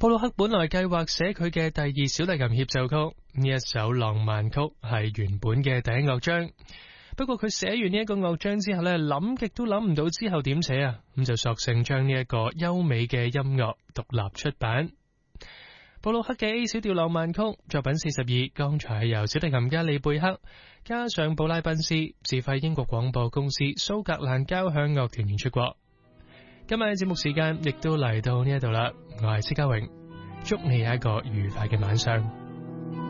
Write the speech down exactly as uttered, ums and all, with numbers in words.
布魯克本來計劃寫佢嘅第二小提琴協奏曲，呢一首浪漫曲係原本嘅第一樂章。不過佢寫完呢一個樂章之後呢，諗極都諗唔到之後點寫啊，咁就索性將呢一個優美嘅音樂獨立出版。布魯克嘅 A 小調浪漫曲作品四十二，剛才係由小提琴家李貝克加上布拉賓斯自費英國廣播公司蘇格蘭交響樂團演出過。今日嘅節目時間亦都嚟到呢一度啦，我係施家榮，祝你有一個愉快嘅晚上。